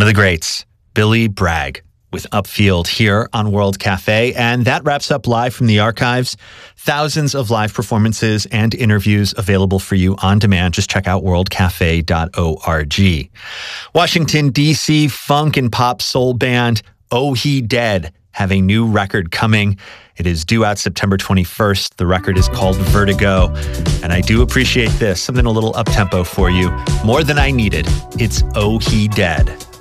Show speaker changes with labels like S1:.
S1: of the greats, Billy Bragg, with Upfield here on World Cafe. And that wraps up Live from the Archives. Thousands of live performances and interviews available for you on demand. Just check out worldcafe.org. Washington, D.C. funk and pop soul band Oh He Dead have a new record coming. It is due out September 21st. The record is called Vertigo. And I do appreciate this, something a little up-tempo for you. More than I needed. It's Oh He Dead.